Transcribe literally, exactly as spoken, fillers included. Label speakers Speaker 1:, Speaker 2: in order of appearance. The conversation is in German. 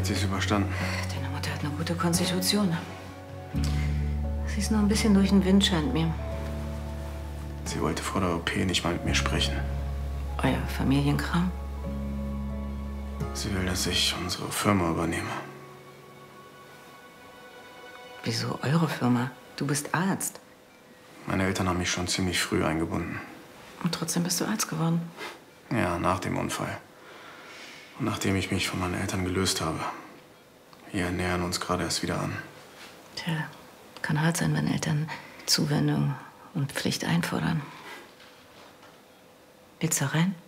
Speaker 1: sie es überstanden.
Speaker 2: Deine Mutter hat eine gute Konstitution. Sie ist nur ein bisschen durch den Wind, scheint mir.
Speaker 1: Sie wollte vor der O P nicht mal mit mir sprechen.
Speaker 2: Euer Familienkram?
Speaker 1: Sie will, dass ich unsere Firma übernehme.
Speaker 2: Wieso eure Firma? Du bist Arzt.
Speaker 1: Meine Eltern haben mich schon ziemlich früh eingebunden.
Speaker 2: Und trotzdem bist du Arzt geworden?
Speaker 1: Ja, nach dem Unfall. Und nachdem ich mich von meinen Eltern gelöst habe. Wir nähern uns gerade erst wieder an.
Speaker 2: Tja, kann hart sein, wenn Eltern Zuwendung und Pflicht einfordern. Willst du rein?